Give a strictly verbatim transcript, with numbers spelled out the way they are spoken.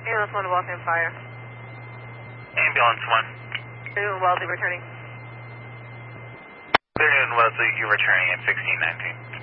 Ambulance one to Waltham Fire. Ambulance one. Clear Wellesley returning. Clear Wellesley, you're returning at sixteen nineteen.